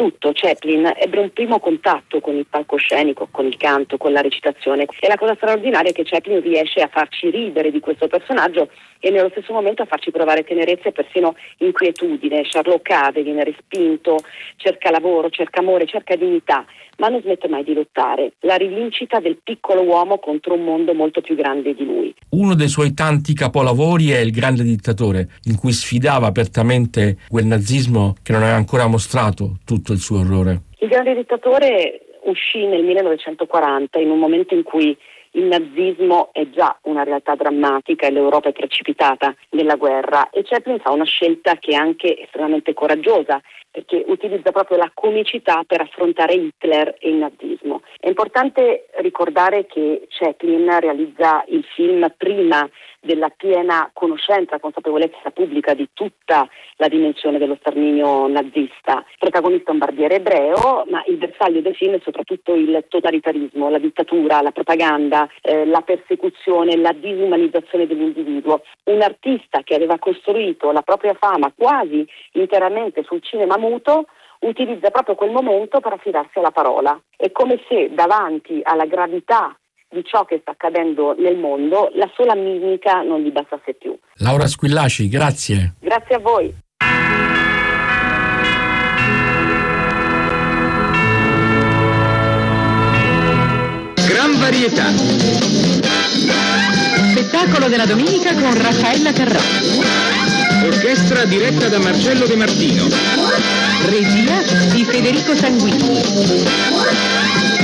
tutto Chaplin ebbe un primo contatto con il palcoscenico, con il canto, con la recitazione, e la cosa straordinaria è che Chaplin riesce a farci ridere di questo personaggio e nello stesso momento a farci provare tenerezza e persino inquietudine. Charlot cade, viene respinto, cerca lavoro, cerca amore, cerca dignità, ma non smette mai di lottare. La rivincita del piccolo uomo contro un mondo molto più grande di lui. Uno dei suoi tanti capolavori è Il Grande Dittatore, in cui sfidava apertamente quel nazismo che non aveva ancora mostrato tutto il suo orrore. Il Grande Dittatore uscì nel 1940, in un momento in cui il nazismo è già una realtà drammatica e l'Europa è precipitata nella guerra, e Chaplin fa una scelta che è anche estremamente coraggiosa, perché utilizza proprio la comicità per affrontare Hitler e il nazismo. È importante ricordare che Chaplin realizza il film prima della piena conoscenza, consapevolezza pubblica di tutta la dimensione dello sterminio nazista. Il protagonista è un barbiere ebreo, ma il bersaglio del film è soprattutto il totalitarismo, la dittatura, la propaganda, la persecuzione, la disumanizzazione dell'individuo. Un artista che aveva costruito la propria fama quasi interamente sul cinema muto utilizza proprio quel momento per affidarsi alla parola. È come se davanti alla gravità di ciò che sta accadendo nel mondo la sola mimica non gli bastasse più. Laura Squillaci, grazie. Grazie a voi. Gran Varietà. Spettacolo della domenica con Raffaella Carrà. Orchestra diretta da Marcello De Martino. Regia di Federico Sanguini.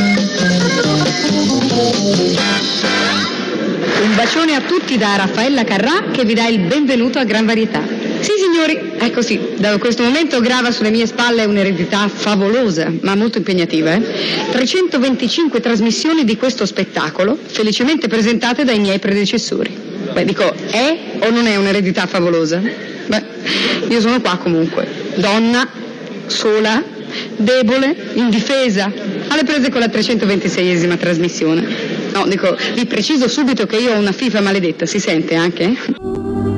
Un bacione a tutti da Raffaella Carrà, che vi dà il benvenuto a Gran Varietà. Sì signori, ecco sì, da questo momento grava sulle mie spalle un'eredità favolosa, ma molto impegnativa. 325 trasmissioni di questo spettacolo, felicemente presentate dai miei predecessori. Beh, dico, è o non è un'eredità favolosa? Beh, io sono qua comunque, donna, sola, debole, indifesa, alle prese con la 326esima trasmissione. No, dico, vi preciso subito che io ho una fifa maledetta, si sente anche?